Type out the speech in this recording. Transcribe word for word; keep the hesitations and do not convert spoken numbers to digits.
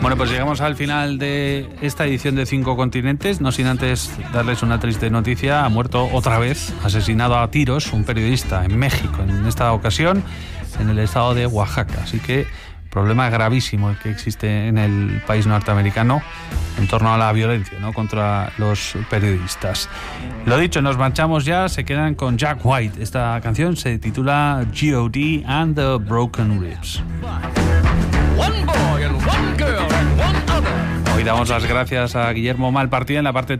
Bueno, pues llegamos al final de esta edición de Cinco Continentes, no sin antes darles una triste noticia. Ha muerto otra vez, asesinado a tiros, un periodista en México, en esta ocasión en el estado de Oaxaca. Así que problema gravísimo el que existe en el país norteamericano en torno a la violencia, ¿no?, contra los periodistas. Lo dicho, nos marchamos ya, se quedan con Jack White. Esta canción se titula G O D and the Broken Ribs. One boy and one girl and one other. Hoy damos las gracias a Guillermo Malpartida en la parte